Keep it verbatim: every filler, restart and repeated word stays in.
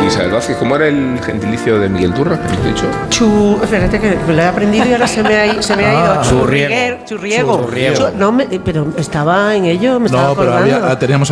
Isabel Vázquez, ¿cómo era el gentilicio de Miguel Turra que hemos dicho? Chu, espérate que lo he aprendido y ahora se me ha, se me ha ido. Ah, Churriego. Churriego. churriego. Chu- no, me, pero estaba en ello, me estaba No, pero acordando. había, teníamos